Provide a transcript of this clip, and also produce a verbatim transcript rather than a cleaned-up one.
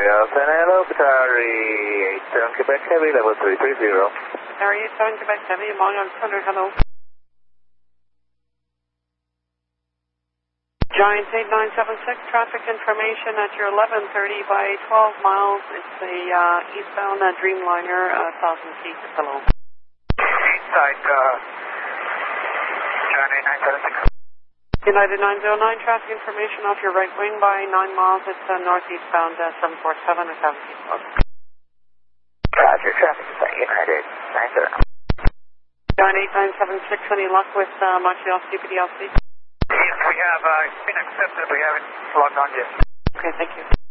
San hello, Battery eight seven Quebec Heavy, level three three zero. Battery eight seven Quebec Heavy, Montreal Thunder, hello. Giant eight nine seven six, traffic information at your eleven thirty by twelve miles. It's the uh, eastbound uh, Dreamliner, uh, one thousand feet. Hello. Inside, uh, Giant eight nine seven six. United nine zero nine, traffic information off your right wing by nine miles. It's uh, northeastbound uh, seven four seven, one thousand feet. Roger, traffic is at United nine zero nine. Giant eight nine seven six, any luck with uh, Montreal C P D L C? Yes, we have, uh, it's been accepted, we haven't logged on yet. Okay, thank you.